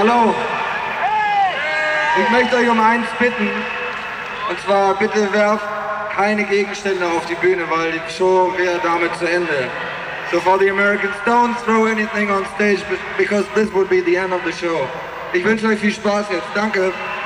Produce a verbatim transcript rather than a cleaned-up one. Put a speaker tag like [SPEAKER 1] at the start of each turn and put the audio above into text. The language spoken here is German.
[SPEAKER 1] Hallo. Ich möchte euch um eins bitten. Und zwar, bitte werft keine Gegenstände auf die Bühne, weil die Show wäre damit zu Ende. So for the Americans, don't throw anything on stage because this would be the end of the show. Ich wünsche euch viel Spaß jetzt. Danke.